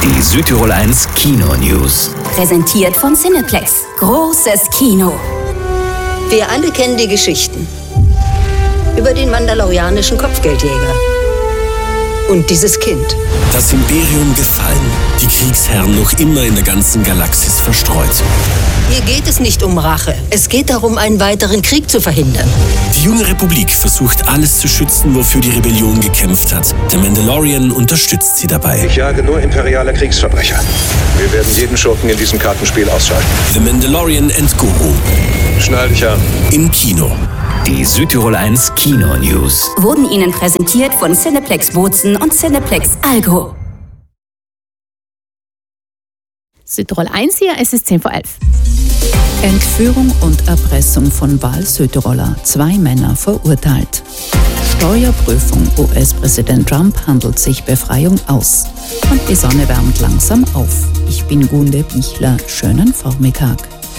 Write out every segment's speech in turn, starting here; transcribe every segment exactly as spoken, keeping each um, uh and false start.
Die Südtirol eins Kino-News. Präsentiert von Cineplex. Großes Kino. Wir alle kennen die Geschichten über den mandalorianischen Kopfgeldjäger und dieses Kind. Das Imperium gefallen, die Kriegsherren noch immer in der ganzen Galaxis verstreut. Hier geht es nicht um Rache. Es geht darum, einen weiteren Krieg zu verhindern. Die junge Republik versucht alles zu schützen, wofür die Rebellion gekämpft hat. Der Mandalorian unterstützt sie dabei. Ich jage nur imperiale Kriegsverbrecher. Wir werden jeden Schurken in diesem Kartenspiel ausschalten. The Mandalorian and Guru. Schnall dich an. Im Kino. Die Südtirol eins Kino-News wurden Ihnen präsentiert von Cineplex Bozen und Cineplex Algo. Südtirol eins hier, es ist zehn vor elf. Entführung und Erpressung von Wahl-Südtiroler. Zwei Männer verurteilt. Steuerprüfung. U S-Präsident Trump handelt sich Befreiung aus. Und die Sonne wärmt langsam auf. Ich bin Gunde Bichler. Schönen Vormittag.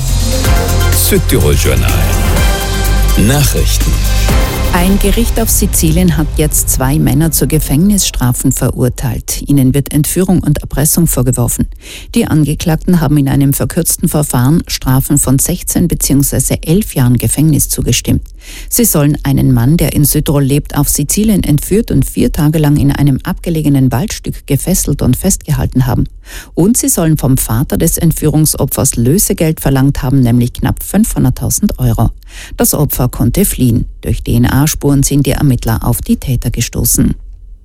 Südtirol Journal. Nachrichten. Ein Gericht auf Sizilien hat jetzt zwei Männer zu Gefängnisstrafen verurteilt. Ihnen wird Entführung und Erpressung vorgeworfen. Die Angeklagten haben in einem verkürzten Verfahren Strafen von sechzehn bzw. elf Jahren Gefängnis zugestimmt. Sie sollen einen Mann, der in Südtirol lebt, auf Sizilien entführt und vier Tage lang in einem abgelegenen Waldstück gefesselt und festgehalten haben. Und sie sollen vom Vater des Entführungsopfers Lösegeld verlangt haben, nämlich knapp fünfhunderttausend Euro. Das Opfer konnte fliehen. Durch D N A-Spuren sind die Ermittler auf die Täter gestoßen.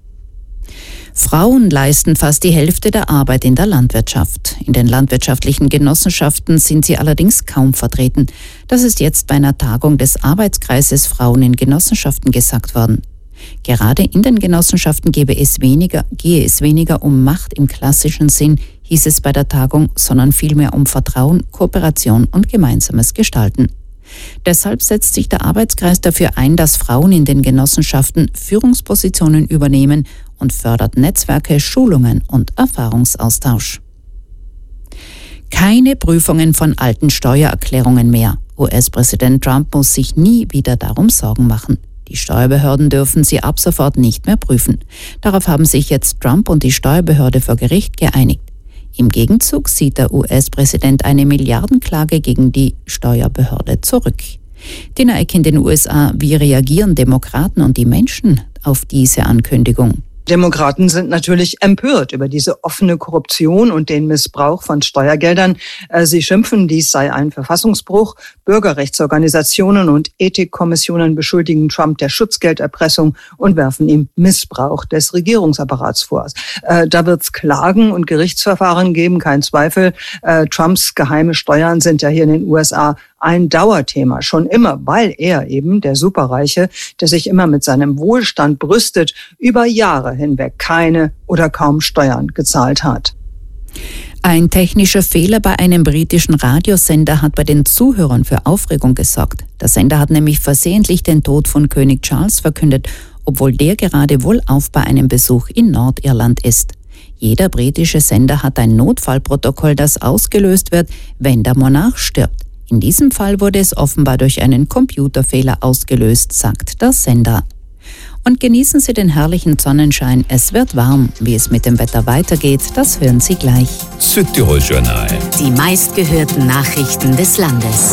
Frauen leisten fast die Hälfte der Arbeit in der Landwirtschaft. In den landwirtschaftlichen Genossenschaften sind sie allerdings kaum vertreten. Das ist jetzt bei einer Tagung des Arbeitskreises Frauen in Genossenschaften gesagt worden. Gerade in den Genossenschaften gebe es weniger, gehe es weniger um Macht im klassischen Sinn, hieß es bei der Tagung, sondern vielmehr um Vertrauen, Kooperation und gemeinsames Gestalten. Deshalb setzt sich der Arbeitskreis dafür ein, dass Frauen in den Genossenschaften Führungspositionen übernehmen und fördert Netzwerke, Schulungen und Erfahrungsaustausch. Keine Prüfungen von alten Steuererklärungen mehr. U S-Präsident Trump muss sich nie wieder darum Sorgen machen. Die Steuerbehörden dürfen sie ab sofort nicht mehr prüfen. Darauf haben sich jetzt Trump und die Steuerbehörde vor Gericht geeinigt. Im Gegenzug sieht der U S-Präsident eine Milliardenklage gegen die Steuerbehörde zurück. Dina Eck in den U S A, wie reagieren Demokraten und die Menschen auf diese Ankündigung? Demokraten sind natürlich empört über diese offene Korruption und den Missbrauch von Steuergeldern. Sie schimpfen, dies sei ein Verfassungsbruch. Bürgerrechtsorganisationen und Ethikkommissionen beschuldigen Trump der Schutzgelderpressung und werfen ihm Missbrauch des Regierungsapparats vor. Da wird es Klagen und Gerichtsverfahren geben, kein Zweifel. Trumps geheime Steuern sind ja hier in den U S A ein Dauerthema, schon immer, weil er eben, der Superreiche, der sich immer mit seinem Wohlstand brüstet, über Jahre hinweg keine oder kaum Steuern gezahlt hat. Ein technischer Fehler bei einem britischen Radiosender hat bei den Zuhörern für Aufregung gesorgt. Der Sender hat nämlich versehentlich den Tod von König Charles verkündet, obwohl der gerade wohlauf bei einem Besuch in Nordirland ist. Jeder britische Sender hat ein Notfallprotokoll, das ausgelöst wird, wenn der Monarch stirbt. In diesem Fall wurde es offenbar durch einen Computerfehler ausgelöst, sagt der Sender. Und genießen Sie den herrlichen Sonnenschein. Es wird warm. Wie es mit dem Wetter weitergeht, das hören Sie gleich. Südtirol Journal. Die meistgehörten Nachrichten des Landes.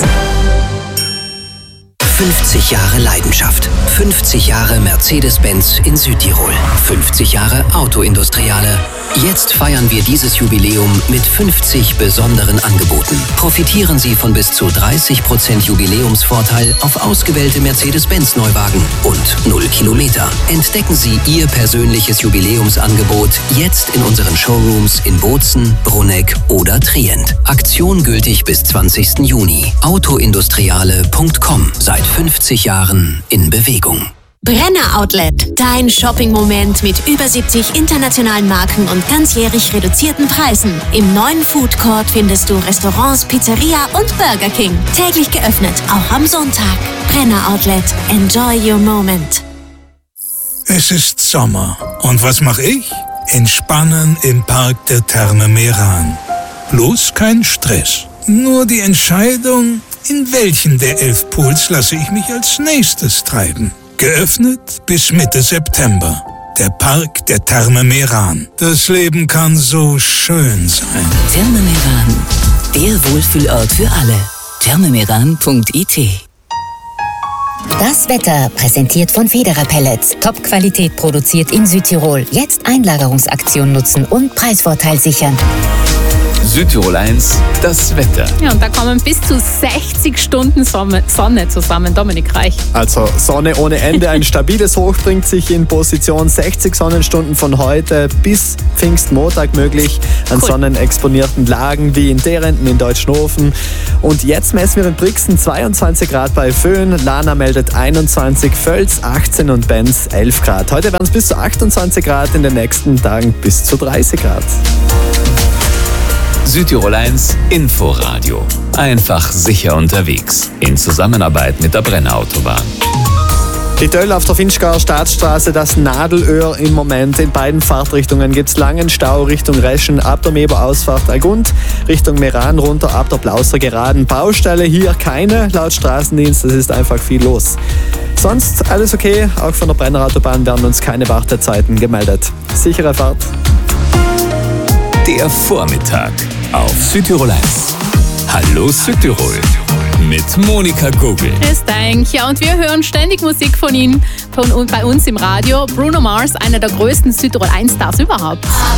fünfzig Jahre Leidenschaft. fünfzig Jahre Mercedes-Benz in Südtirol. fünfzig Jahre Autoindustriale. Jetzt feiern wir dieses Jubiläum mit fünfzig besonderen Angeboten. Profitieren Sie von bis zu dreißig Prozent Jubiläumsvorteil auf ausgewählte Mercedes-Benz-Neuwagen und null Kilometer. Entdecken Sie Ihr persönliches Jubiläumsangebot jetzt in unseren Showrooms in Bozen, Bruneck oder Trient. Aktion gültig bis zwanzigsten Juni. autoindustriale punkt com. Seit fünfzig Jahren in Bewegung. Brenner Outlet, dein Shopping-Moment mit über siebzig internationalen Marken und ganzjährig reduzierten Preisen. Im neuen Food Court findest du Restaurants, Pizzeria und Burger King. Täglich geöffnet, auch am Sonntag. Brenner Outlet, enjoy your moment. Es ist Sommer. Und was mache ich? Entspannen im Park der Therme Meran. Bloß kein Stress. Nur die Entscheidung, in welchen der elf Pools lasse ich mich als nächstes treiben. Geöffnet bis Mitte September. der Park der Therme Meran. Das Leben kann so schön sein. Therme Meran, der Wohlfühlort für alle. therme meran punkt i t. Das Wetter präsentiert von Federer Pellets. Top-Qualität produziert in Südtirol. Jetzt Einlagerungsaktion nutzen und Preisvorteil sichern. Südtirol eins, das Wetter. Ja, und da kommen bis zu sechzig Stunden Sonne zusammen. Dominik Reich. Also Sonne ohne Ende. Ein stabiles Hoch bringt sich in Position. sechzig Sonnenstunden von heute bis Pfingstmontag möglich an cool. sonnenexponierten Lagen wie in Derenten, in Deutschnofen. Und jetzt messen wir in Brixen zweiundzwanzig Grad bei Föhn. Lana meldet einundzwanzig, Völz achtzehn und Benz elf Grad. Heute werden es bis zu achtundzwanzig Grad, in den nächsten Tagen bis zu dreißig Grad. Südtirol eins Inforadio. Einfach sicher unterwegs. In Zusammenarbeit mit der Brenner-Autobahn. Die Töll auf der Finchgauer Staatsstraße, das Nadelöhr im Moment. In beiden Fahrtrichtungen gibt es langen Stau Richtung Reschen, ab der Meber-Ausfahrt Algund, Richtung Meran runter, ab der Plauser Geraden. Baustelle hier keine, laut Straßendienst, es ist einfach viel los. Sonst alles okay, auch von der Brenner-Autobahn werden uns keine Wartezeiten gemeldet. Sichere Fahrt. Der Vormittag auf Südtirol eins. Hallo Südtirol mit Monika Gogel. Grüß dich. Ja, und wir hören ständig Musik von ihm von, bei uns im Radio. Bruno Mars, einer der größten Südtirol eins Stars überhaupt.